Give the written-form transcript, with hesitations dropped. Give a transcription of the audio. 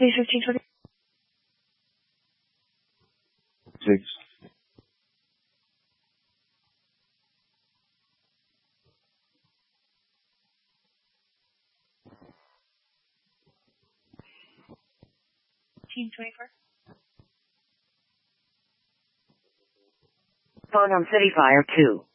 Copy 1520. 6. Phone on City Fire 2.